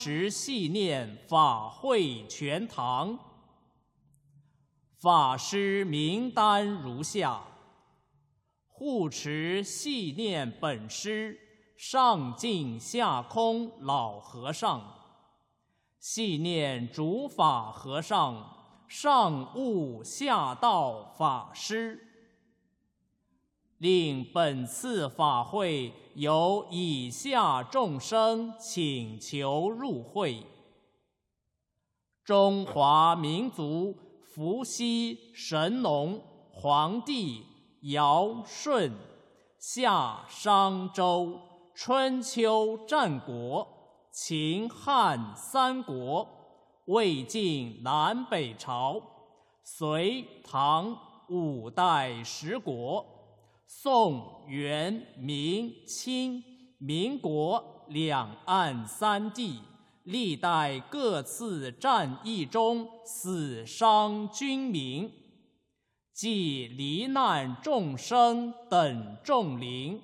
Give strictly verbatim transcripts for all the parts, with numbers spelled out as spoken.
时系念法会全堂，法师名单如下：护持系念本师上净下空老和尚，系念主法和尚上悟下道法师。令本次法会由以下众生请求入会：中华民族伏羲、神农、黄帝、尧、舜、夏、商、周、春秋战国、秦汉三国、魏晋南北朝、隋唐五代十国、宋元明清民国两岸三地历代各次战役中死伤军民，及罹难众生等众灵。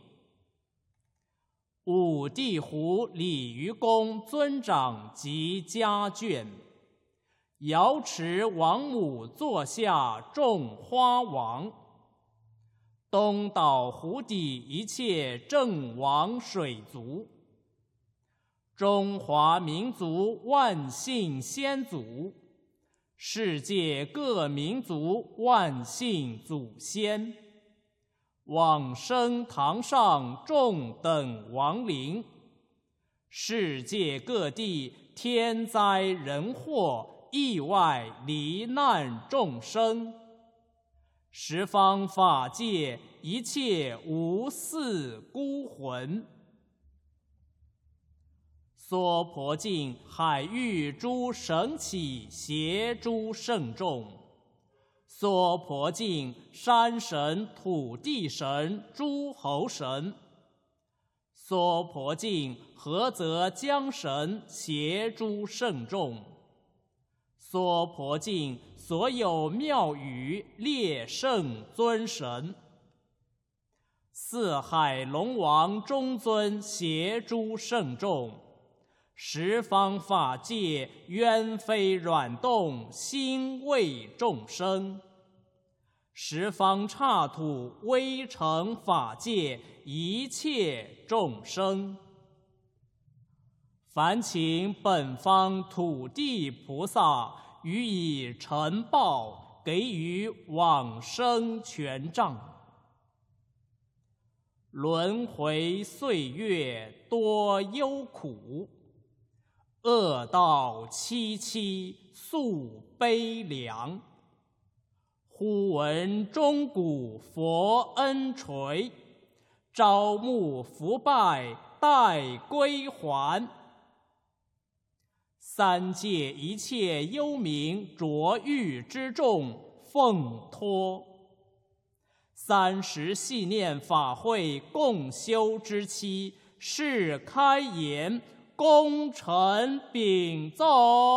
五地湖鲤鱼公尊长及家眷，瑶池王母座下众花王，东岛湖底一切正王水族，中华民族万姓先祖，世界各民族万姓祖先，往生堂上众等亡灵，世界各地天灾人祸意外罹难众生，十方法界一切无嗣孤魂，娑婆境海域诸神祇邪诸圣众，娑婆境山神土地神诸侯神，娑婆境菏泽江神邪诸圣众，娑婆境所有庙宇列圣尊神，四海龙王中尊邪诸圣众，十方法界冤非软动心为众生，十方刹土微尘法界一切众生，烦请本方土地菩萨予以承报，给予往生权杖。轮回岁月多忧苦，恶道凄凄诉悲凉。忽闻钟鼓佛恩垂，朝暮伏拜待归还。三界一切幽冥浊狱之众奉托，三十系念法会共修之期，是开言，功臣禀奏。